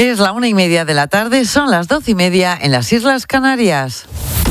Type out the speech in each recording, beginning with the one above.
Es la 1:30 de la tarde, son las 12:30 en las Islas Canarias.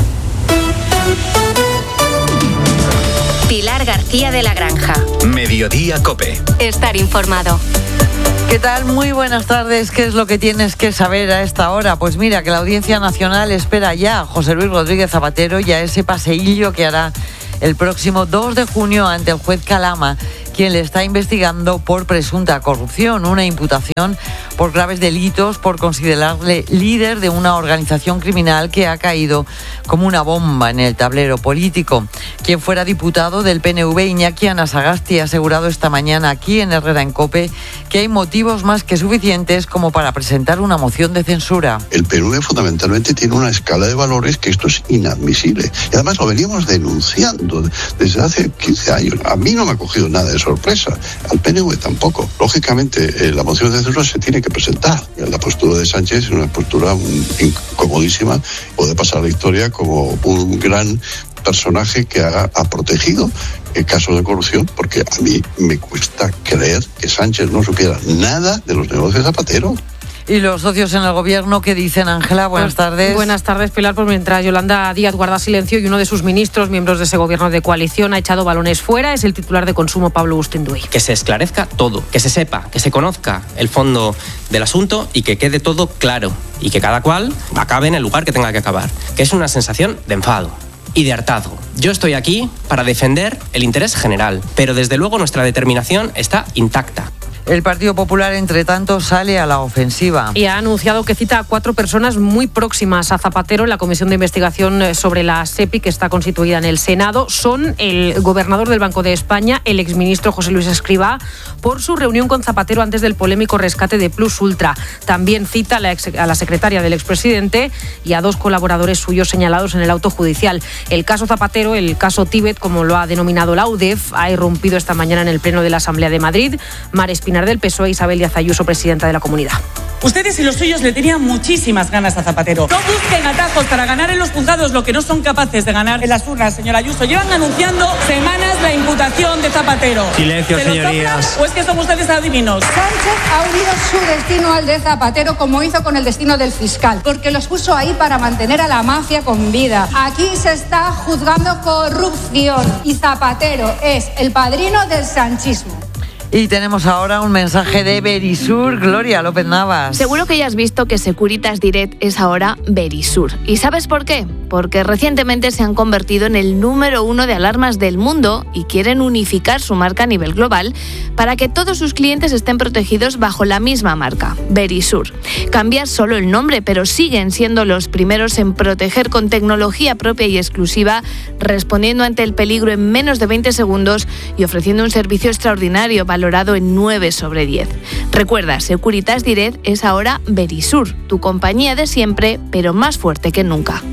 Pilar García de la Granja. Mediodía COPE. Estar informado. ¿Qué tal? Muy buenas tardes. ¿Qué es lo que tienes que saber a esta hora? Pues mira, que la Audiencia Nacional espera ya a José Luis Rodríguez Zapatero y a ese paseillo que hará el próximo 2 de junio ante el juez Calama, quien le está investigando por presunta corrupción, una imputación por graves delitos, por considerarle líder de una organización criminal que ha caído como una bomba en el tablero político. Quien fuera diputado del PNV, Iñaki Anasagasti, ha asegurado esta mañana aquí en Herrera en COPE que hay motivos más que suficientes como para presentar una moción de censura. El PNV fundamentalmente tiene una escala de valores que esto es inadmisible. Y además lo veníamos denunciando desde hace 15 años. A mí no me ha cogido nada de sorpresa, al PNV tampoco. Lógicamente, la moción de censura se tiene que presentar. La postura de Sánchez es una postura incomodísima. Puede pasar a la historia como un gran personaje que ha protegido el caso de corrupción, porque a mí me cuesta creer que Sánchez no supiera nada de los negocios de Zapatero. ¿Y los socios en el gobierno qué dicen, Ángela? Buenas tardes. Buenas tardes, Pilar. Pues mientras Yolanda Díaz guarda silencio y uno de sus ministros, miembros de ese gobierno de coalición, ha echado balones fuera, es el titular de Consumo, Pablo Bustinduy. Que se esclarezca todo, que se sepa, que se conozca el fondo del asunto y que quede todo claro y que cada cual acabe en el lugar que tenga que acabar, que es una sensación de enfado y de hartazgo. Yo estoy aquí para defender el interés general, pero desde luego nuestra determinación está intacta. El Partido Popular, entre tanto, sale a la ofensiva. Y ha anunciado que cita a 4 personas muy próximas a Zapatero en la comisión de investigación sobre la SEPI que está constituida en el Senado. Son el gobernador del Banco de España, el exministro José Luis Escrivá, por su reunión con Zapatero antes del polémico rescate de Plus Ultra. También cita a la secretaria del expresidente y a 2 colaboradores suyos señalados en el auto judicial. El caso Zapatero, el caso Tíbet, como lo ha denominado la UDEF, ha irrumpido esta mañana en el Pleno de la Asamblea de Madrid. Mar Espinar del PSOE, Isabel Díaz Ayuso, presidenta de la comunidad. Ustedes y los suyos le tenían muchísimas ganas a Zapatero. No busquen atajos para ganar en los juzgados lo que no son capaces de ganar en las urnas, señora Ayuso. Llevan anunciando semanas la imputación de Zapatero. Silencio, señorías. ¿O es que son ustedes adivinos? Sánchez ha unido su destino al de Zapatero como hizo con el destino del fiscal, porque los puso ahí para mantener a la mafia con vida. Aquí se está juzgando corrupción y Zapatero es el padrino del sanchismo. Y tenemos ahora un mensaje de Verisur, Gloria López Navas. Seguro que ya has visto que Securitas Direct es ahora Verisur. ¿Y sabes por qué? Porque recientemente se han convertido en el número 1 de alarmas del mundo y quieren unificar su marca a nivel global para que todos sus clientes estén protegidos bajo la misma marca, Verisur. Cambia solo el nombre, pero siguen siendo los primeros en proteger con tecnología propia y exclusiva, respondiendo ante el peligro en menos de 20 segundos y ofreciendo un servicio extraordinario valorado en 9 sobre 10. Recuerda, Securitas Direct es ahora Verisur, tu compañía de siempre, pero más fuerte que nunca.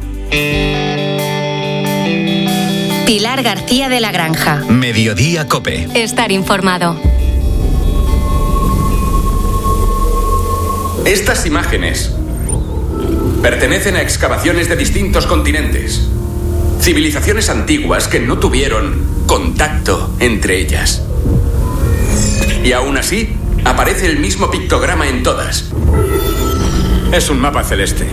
Pilar García de la Granja. Mediodía COPE. Estar informado. Estas imágenes pertenecen a excavaciones de distintos continentes. Civilizaciones antiguas que no tuvieron contacto entre ellas. Y aún así, aparece el mismo pictograma en todas. Es un mapa celeste.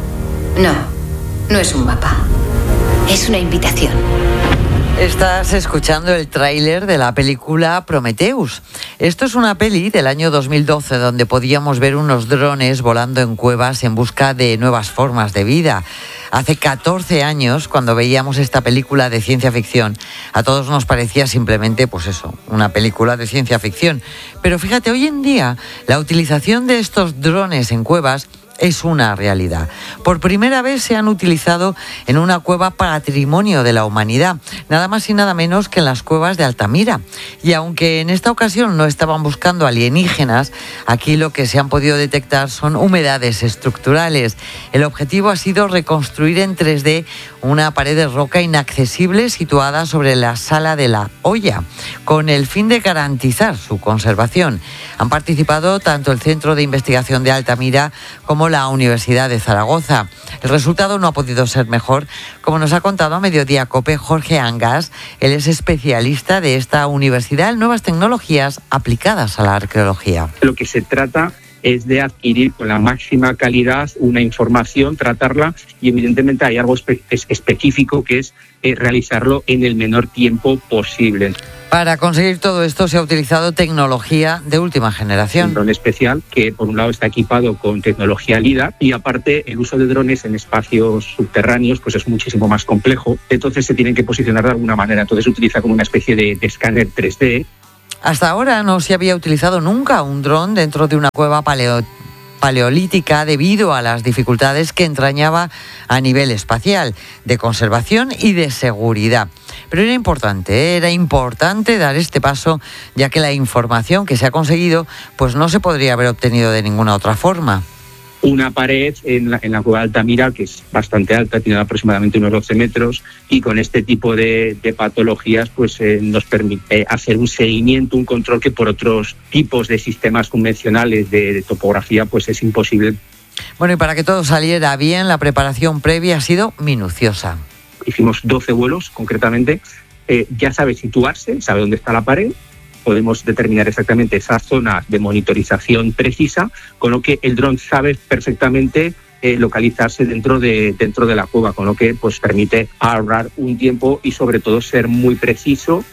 No es un mapa. Es una invitación. Estás escuchando el tráiler de la película Prometheus. Esto es una peli del año 2012 donde podíamos ver unos drones volando en cuevas en busca de nuevas formas de vida. Hace 14 años, cuando veíamos esta película de ciencia ficción, a todos nos parecía simplemente, pues eso, una película de ciencia ficción. Pero fíjate, hoy en día, la utilización de estos drones en cuevas es una realidad. Por primera vez se han utilizado en una cueva patrimonio de la humanidad, nada más y nada menos que en las cuevas de Altamira. Y aunque en esta ocasión no estaban buscando alienígenas, aquí lo que se han podido detectar son humedades estructurales. El objetivo ha sido reconstruir en 3D una pared de roca inaccesible situada sobre la Sala de la Hoya, con el fin de garantizar su conservación. Han participado tanto el Centro de Investigación de Altamira como la Universidad de Zaragoza. El resultado no ha podido ser mejor, como nos ha contado a Mediodía COPE Jorge Angas. Él es especialista de esta universidad en nuevas tecnologías aplicadas a la arqueología. Lo que se trata es de adquirir con la máxima calidad una información, tratarla, y evidentemente hay algo específico que es realizarlo en el menor tiempo posible. Para conseguir todo esto se ha utilizado tecnología de última generación. Un dron especial que por un lado está equipado con tecnología LIDAR y aparte el uso de drones en espacios subterráneos pues es muchísimo más complejo, entonces se tienen que posicionar de alguna manera, entonces se utiliza como una especie de escáner 3D. Hasta ahora no se había utilizado nunca un dron dentro de una cueva paleolítica debido a las dificultades que entrañaba a nivel espacial, de conservación y de seguridad. Pero era importante dar este paso, ya que la información que se ha conseguido pues no se podría haber obtenido de ninguna otra forma. Una pared en la cueva de Altamira, que es bastante alta, tiene aproximadamente unos 12 metros, y con este tipo de patologías pues nos permite hacer un seguimiento, un control que por otros tipos de sistemas convencionales de topografía pues es imposible. Bueno, y para que todo saliera bien, la preparación previa ha sido minuciosa. Hicimos 12 vuelos, concretamente. Ya sabe situarse, sabe dónde está la pared. Podemos determinar exactamente esa zona de monitorización precisa, con lo que el dron sabe perfectamente localizarse dentro de la cueva, con lo que pues permite ahorrar un tiempo y sobre todo ser muy preciso.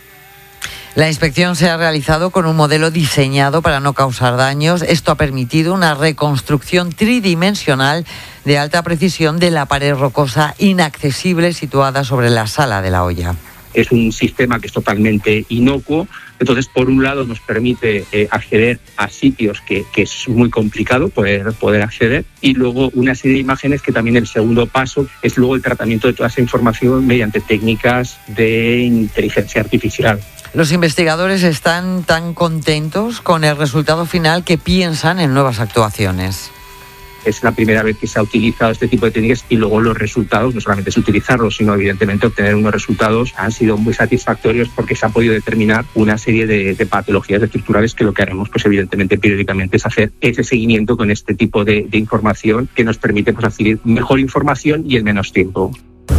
La inspección se ha realizado con un modelo diseñado para no causar daños. Esto ha permitido una reconstrucción tridimensional de alta precisión de la pared rocosa inaccesible situada sobre la Sala de la Olla. Es un sistema que es totalmente inocuo, entonces por un lado nos permite acceder a sitios que es muy complicado poder acceder, y luego una serie de imágenes que también el segundo paso es luego el tratamiento de toda esa información mediante técnicas de inteligencia artificial. Los investigadores están tan contentos con el resultado final que piensan en nuevas actuaciones. Es la primera vez que se ha utilizado este tipo de técnicas y luego los resultados, no solamente es utilizarlos, sino evidentemente obtener unos resultados han sido muy satisfactorios porque se ha podido determinar una serie de patologías estructurales que lo que haremos pues evidentemente periódicamente es hacer ese seguimiento con este tipo de información que nos permite pues adquirir mejor información y en menos tiempo.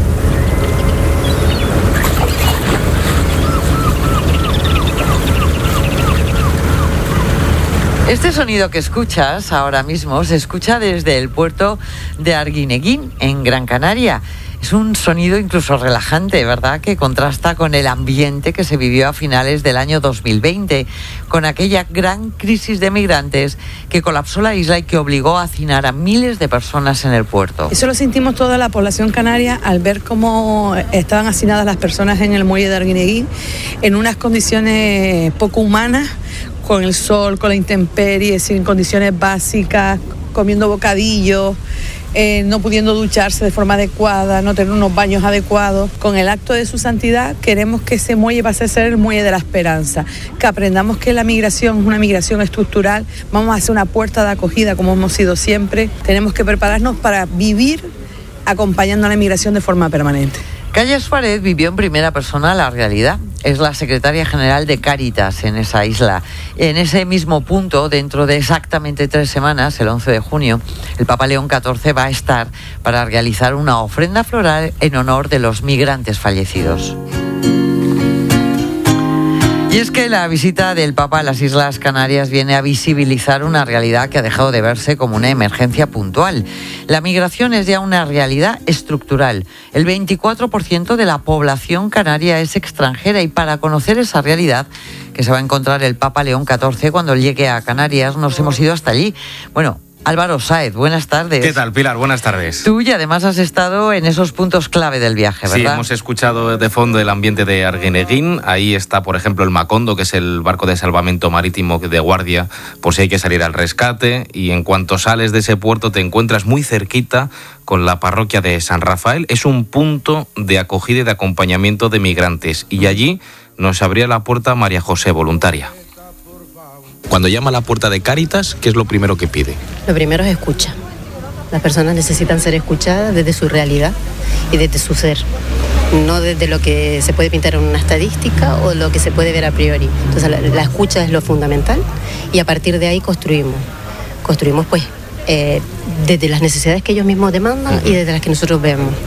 Este sonido que escuchas ahora mismo se escucha desde el puerto de Arguineguín, en Gran Canaria. Es un sonido incluso relajante, ¿verdad?, que contrasta con el ambiente que se vivió a finales del año 2020, con aquella gran crisis de migrantes que colapsó la isla y que obligó a hacinar a miles de personas en el puerto. Eso lo sentimos toda la población canaria al ver cómo estaban hacinadas las personas en el muelle de Arguineguín en unas condiciones poco humanas, con el sol, con la intemperie, sin condiciones básicas, comiendo bocadillos, no pudiendo ducharse de forma adecuada, no tener unos baños adecuados. Con el acto de su santidad queremos que ese muelle pase a ser el muelle de la esperanza, que aprendamos que la migración es una migración estructural, vamos a hacer una puerta de acogida como hemos sido siempre, tenemos que prepararnos para vivir acompañando a la migración de forma permanente. Calle Suárez vivió en primera persona la realidad. Es la secretaria general de Cáritas en esa isla. En ese mismo punto, dentro de exactamente 3 semanas, el 11 de junio, el Papa León XIV va a estar para realizar una ofrenda floral en honor de los migrantes fallecidos. Y es que la visita del Papa a las Islas Canarias viene a visibilizar una realidad que ha dejado de verse como una emergencia puntual. La migración es ya una realidad estructural. El 24% de la población canaria es extranjera y para conocer esa realidad que se va a encontrar el Papa León XIV cuando llegue a Canarias, nos hemos ido hasta allí. Bueno, Álvaro Sáez, buenas tardes. ¿Qué tal, Pilar? Buenas tardes. Tú y además has estado en esos puntos clave del viaje, ¿verdad? Sí, hemos escuchado de fondo el ambiente de Arguineguín. Ahí está, por ejemplo, el Macondo, que es el barco de salvamento marítimo de guardia, por si hay que salir al rescate. Y en cuanto sales de ese puerto te encuentras muy cerquita con la parroquia de San Rafael. Es un punto de acogida y de acompañamiento de migrantes. Y allí nos abría la puerta María José, voluntaria. Cuando llama a la puerta de Cáritas, ¿qué es lo primero que pide? Lo primero es escucha. Las personas necesitan ser escuchadas desde su realidad y desde su ser, no desde lo que se puede pintar en una estadística o lo que se puede ver a priori. Entonces la escucha es lo fundamental y a partir de ahí construimos pues desde las necesidades que ellos mismos demandan y desde las que nosotros vemos.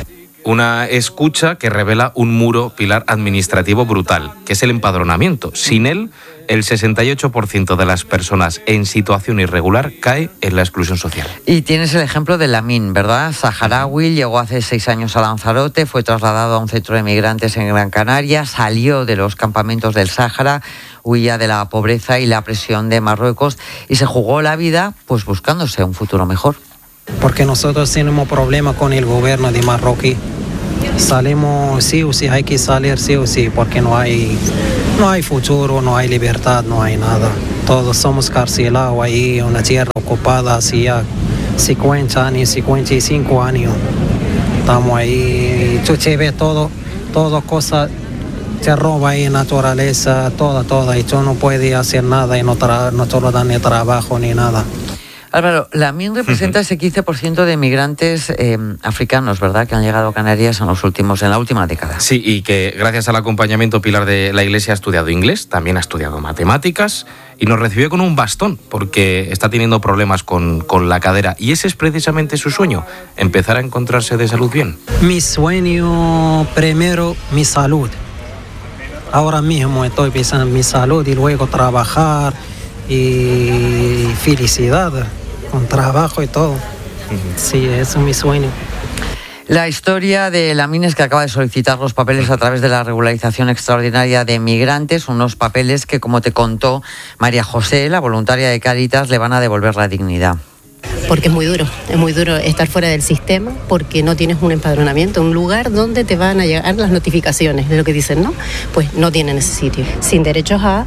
Una escucha que revela un muro, Pilar, administrativo brutal, que es el empadronamiento. Sin él, el 68% de las personas en situación irregular cae en la exclusión social. Y tienes el ejemplo de Lamin, ¿verdad? Saharaui, llegó hace 6 años a Lanzarote, fue trasladado a un centro de migrantes en Gran Canaria, salió de los campamentos del Sáhara, huía de la pobreza y la presión de Marruecos y se jugó la vida pues buscándose un futuro mejor. Porque nosotros tenemos problemas con el gobierno de Marruecos. Salimos sí o sí, hay que salir sí o sí, porque no hay futuro, no hay libertad, no hay nada. Todos somos carcelados ahí, una tierra ocupada hacía 50 años, 55 años. Estamos ahí, tú te ves todo cosas, te roba ahí naturaleza, toda, y tú no puedes hacer nada y no te lo dan ni trabajo ni nada. Álvaro, Lamin representa ese 15% de migrantes africanos, ¿verdad?, que han llegado a Canarias en la última década. Sí, y que gracias al acompañamiento, Pilar, de la Iglesia ha estudiado inglés, también ha estudiado matemáticas y nos recibió con un bastón porque está teniendo problemas con la cadera. Y ese es precisamente su sueño, empezar a encontrarse de salud bien. Mi sueño primero, mi salud. Ahora mismo estoy pensando en mi salud y luego trabajar y felicidad. Con trabajo y todo. Sí, eso es mi sueño. La historia de Lamin es que acaba de solicitar los papeles a través de la regularización extraordinaria de migrantes, unos papeles que, como te contó María José, la voluntaria de Cáritas, le van a devolver la dignidad. Porque es muy duro estar fuera del sistema porque no tienes un empadronamiento, un lugar donde te van a llegar las notificaciones de lo que dicen, ¿no? Pues no tienen ese sitio. Sin derechos a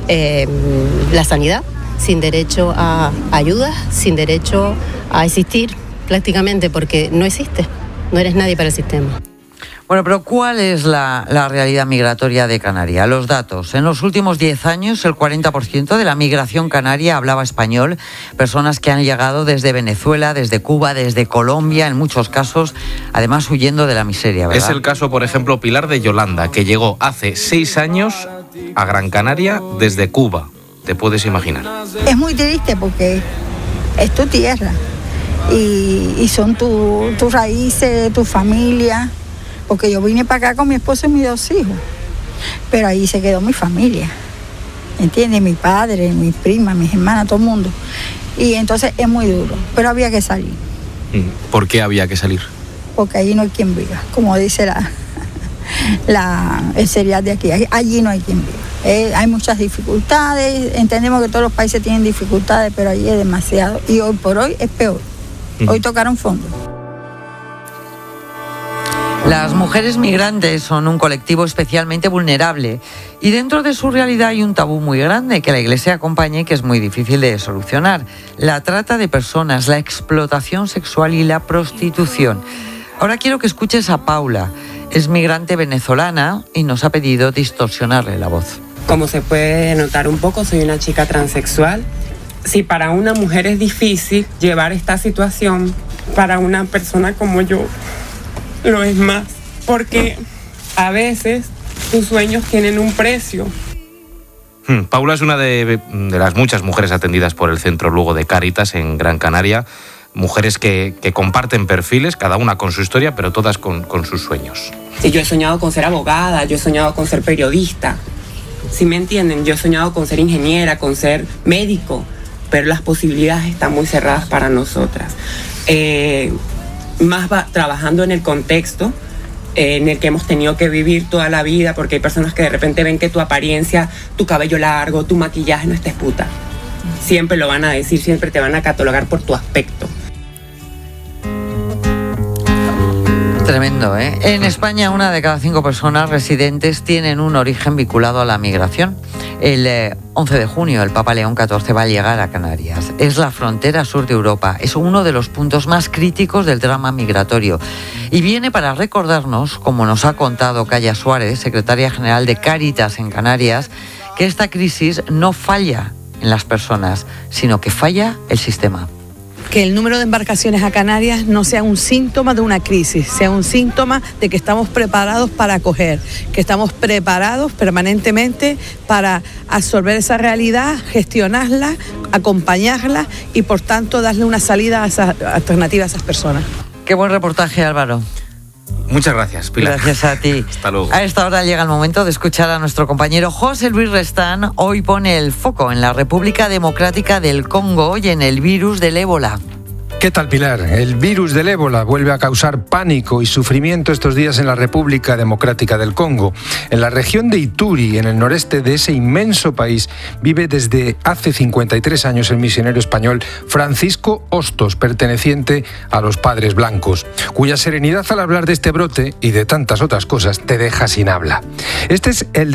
la sanidad, sin derecho a ayudas, sin derecho a existir prácticamente porque no existe, no eres nadie para el sistema. Bueno, pero ¿cuál es la realidad migratoria de Canarias? Los datos. En los últimos 10 años, el 40% de la migración canaria hablaba español. Personas que han llegado desde Venezuela, desde Cuba, desde Colombia, en muchos casos, además huyendo de la miseria, ¿verdad? Es el caso, por ejemplo, Pilar, de Yolanda, que llegó hace 6 años a Gran Canaria desde Cuba. ¿Te puedes imaginar? Es muy triste porque es tu tierra y son tus raíces, tu familia. Porque yo vine para acá con mi esposo y mis 2 hijos, pero ahí se quedó mi familia, ¿entiendes? Mi padre, mis primas, mis hermanas, todo el mundo. Y entonces es muy duro, pero había que salir. ¿Por qué había que salir? Porque allí no hay quien viva, como dice el serial de aquí, allí no hay quien viva. Hay muchas dificultades, entendemos que todos los países tienen dificultades, pero allí es demasiado. Y hoy por hoy es peor. Hoy tocaron fondo. Las mujeres migrantes son un colectivo especialmente vulnerable y dentro de su realidad hay un tabú muy grande que la Iglesia acompaña y que es muy difícil de solucionar. La trata de personas, la explotación sexual y la prostitución. Ahora quiero que escuches a Paula. Es migrante venezolana y nos ha pedido distorsionarle la voz. Como se puede notar un poco, soy una chica transexual. Si para una mujer es difícil llevar esta situación, para una persona como yo lo es más, porque a veces tus sueños tienen un precio. Paula es una de las muchas mujeres atendidas por el Centro Lugo de Cáritas en Gran Canaria, mujeres que comparten perfiles, cada una con su historia, pero todas con sus sueños. Sí, yo he soñado con ser abogada, yo he soñado con ser periodista, ¿sí me entienden? Yo he soñado con ser ingeniera, con ser médico, pero las posibilidades están muy cerradas para nosotras. Más trabajando en el contexto en el que hemos tenido que vivir toda la vida, porque hay personas que de repente ven que tu apariencia, tu cabello largo, tu maquillaje no estés puta. Siempre lo van a decir, siempre te van a catalogar por tu aspecto. Tremendo, ¿eh? En España, 1 de cada 5 personas residentes tienen un origen vinculado a la migración. El 11 de junio el Papa León XIV va a llegar a Canarias. Es la frontera sur de Europa. Es uno de los puntos más críticos del drama migratorio. Y viene para recordarnos, como nos ha contado Calla Suárez, secretaria general de Cáritas en Canarias, que esta crisis no falla en las personas, sino que falla el sistema. Que el número de embarcaciones a Canarias no sea un síntoma de una crisis, sea un síntoma de que estamos preparados para acoger, que estamos preparados permanentemente para absorber esa realidad, gestionarla, acompañarla y por tanto darle una salida a esa alternativa a esas personas. Qué buen reportaje, Álvaro. Muchas gracias, Pilar. Gracias a ti. Hasta luego. A esta hora llega el momento de escuchar a nuestro compañero José Luis Restán. Hoy pone el foco en la República Democrática del Congo y en el virus del ébola. ¿Qué tal, Pilar? El virus del ébola vuelve a causar pánico y sufrimiento estos días en la República Democrática del Congo. En la región de Ituri, en el noreste de ese inmenso país, vive desde hace 53 años el misionero español Francisco Hostos, perteneciente a los Padres Blancos, cuya serenidad al hablar de este brote y de tantas otras cosas te deja sin habla. Este es el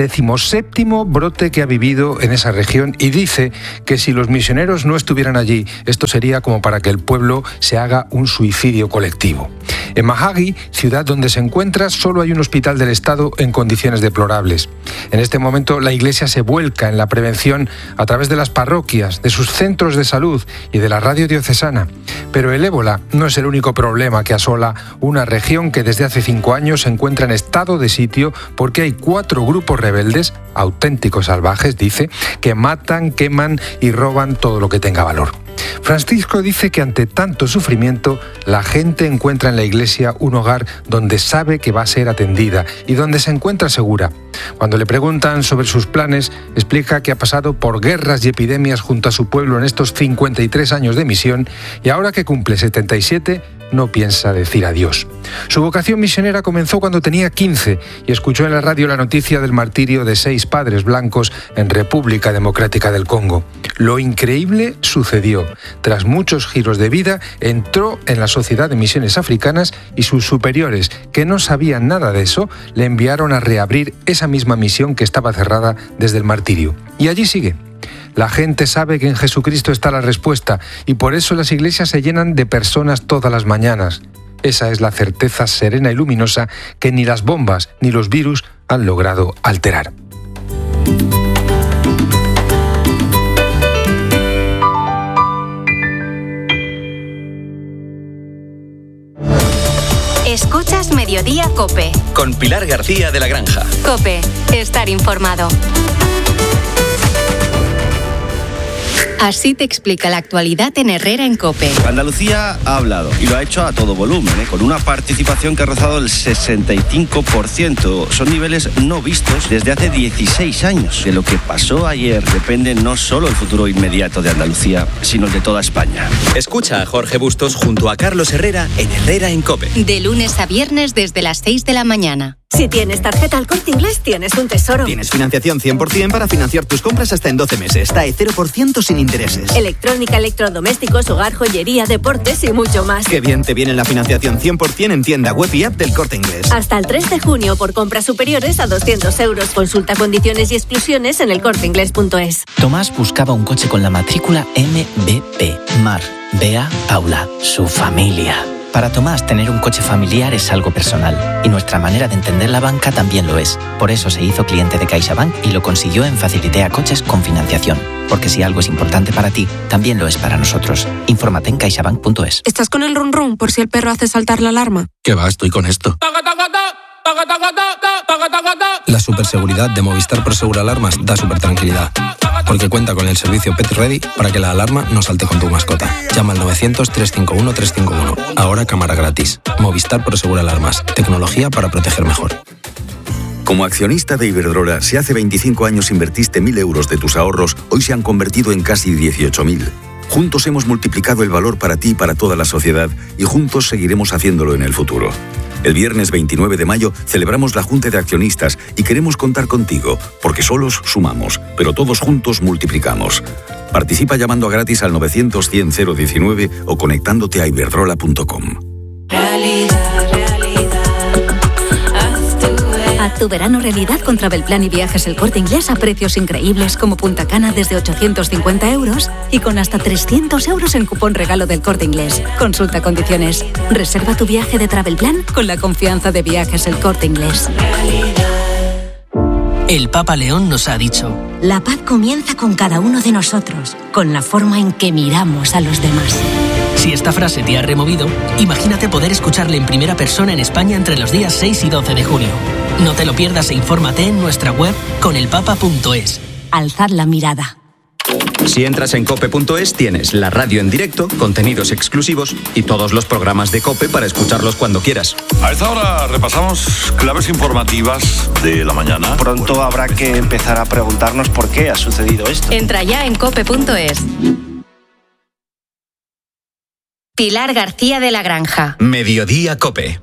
17º brote que ha vivido en esa región y dice que si los misioneros no estuvieran allí, esto sería como para que el pueblo se haga un suicidio colectivo. En Mahagi, ciudad donde se encuentra, solo hay un hospital del Estado en condiciones deplorables. En este momento la Iglesia se vuelca en la prevención a través de las parroquias, de sus centros de salud y de la radio diocesana. Pero el ébola no es el único problema que asola una región que desde hace 5 años se encuentra en estado de sitio porque hay 4 grupos rebeldes, auténticos salvajes, dice, que matan, queman y roban todo lo que tenga valor. Francisco dice que ante tanto sufrimiento, la gente encuentra en la iglesia un hogar donde sabe que va a ser atendida y donde se encuentra segura. Cuando le preguntan sobre sus planes, explica que ha pasado por guerras y epidemias junto a su pueblo en estos 53 años de misión y ahora que cumple 77, no piensa decir adiós. Su vocación misionera comenzó cuando tenía 15 y escuchó en la radio la noticia del martirio de 6 padres blancos en República Democrática del Congo. Lo increíble sucedió. Tras muchos giros de vida, entró en la Sociedad de Misiones Africanas y sus superiores, que no sabían nada de eso, le enviaron a reabrir esa misma misión que estaba cerrada desde el martirio. Y allí sigue. La gente sabe que en Jesucristo está la respuesta y por eso las iglesias se llenan de personas todas las mañanas. Esa es la certeza serena y luminosa que ni las bombas ni los virus han logrado alterar. Escuchas Mediodía COPE. Con Pilar García de la Granja. COPE, estar informado. Así te explica la actualidad en Herrera en COPE. Andalucía ha hablado y lo ha hecho a todo volumen, con una participación que ha rozado el 65%. Son niveles no vistos desde hace 16 años. De lo que pasó ayer depende no solo el futuro inmediato de Andalucía, sino el de toda España. Escucha a Jorge Bustos junto a Carlos Herrera en Herrera en COPE. De lunes a viernes desde las 6 de la mañana. Si tienes tarjeta El Corte Inglés, tienes un tesoro. Tienes financiación 100% para financiar tus compras hasta en 12 meses. TAE 0% sin intereses. Electrónica, electrodomésticos, hogar, joyería, deportes y mucho más. Qué bien te viene la financiación 100% en tienda web y app del Corte Inglés. Hasta el 3 de junio por compras superiores a 200 euros. Consulta condiciones y exclusiones en elcorteinglés.es. Tomás buscaba un coche con la matrícula MBP. Mar, Bea, Paula, su familia. Para Tomás, tener un coche familiar es algo personal y nuestra manera de entender la banca también lo es. Por eso se hizo cliente de CaixaBank y lo consiguió en Facilitea Coches con financiación. Porque si algo es importante para ti, también lo es para nosotros. Infórmate en caixabank.es. ¿Estás con el run run por si el perro hace saltar la alarma? ¿Qué va? Estoy con esto. La superseguridad de Movistar Prosegur Alarmas da súper tranquilidad. Porque cuenta con el servicio Pet Ready para que la alarma no salte con tu mascota. Llama al 900-351-351. Ahora cámara gratis. Movistar Prosegur Alarmas. Tecnología para proteger mejor. Como accionista de Iberdrola, si hace 25 años invertiste 1.000 euros de tus ahorros, hoy se han convertido en casi 18.000. Juntos hemos multiplicado el valor para ti y para toda la sociedad y juntos seguiremos haciéndolo en el futuro. El viernes 29 de mayo celebramos la Junta de Accionistas y queremos contar contigo, porque solos sumamos, pero todos juntos multiplicamos. Participa llamando a gratis al 900-100-019 o conectándote a iberdrola.com. Haz tu verano realidad con Travelplan y Viajes El Corte Inglés a precios increíbles como Punta Cana desde 850 euros y con hasta 300 euros en cupón regalo del Corte Inglés. Consulta condiciones. Reserva tu viaje de Travelplan con la confianza de Viajes El Corte Inglés. El Papa León nos ha dicho: la paz comienza con cada uno de nosotros, con la forma en que miramos a los demás. Si esta frase te ha removido, imagínate poder escucharle en primera persona en España entre los días 6 y 12 de junio. No te lo pierdas e infórmate en nuestra web conelpapa.es. Alzad la mirada. Si entras en cope.es tienes la radio en directo, contenidos exclusivos y todos los programas de COPE para escucharlos cuando quieras. A esta hora repasamos claves informativas de la mañana. Pronto habrá que empezar a preguntarnos por qué ha sucedido esto. Entra ya en cope.es. Pilar García de la Granja. Mediodía COPE.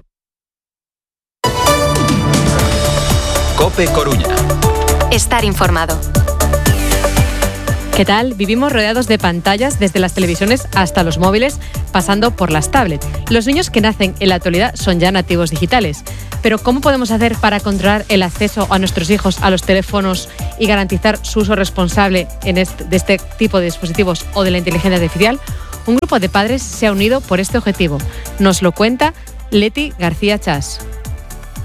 COPE Coruña. Estar informado. ¿Qué tal? Vivimos rodeados de pantallas desde las televisiones hasta los móviles, pasando por las tablets. Los niños que nacen en la actualidad son ya nativos digitales. Pero ¿cómo podemos hacer para controlar el acceso a nuestros hijos a los teléfonos y garantizar su uso responsable de este tipo de dispositivos o de la inteligencia artificial? Un grupo de padres se ha unido por este objetivo. Nos lo cuenta Leti García Chas.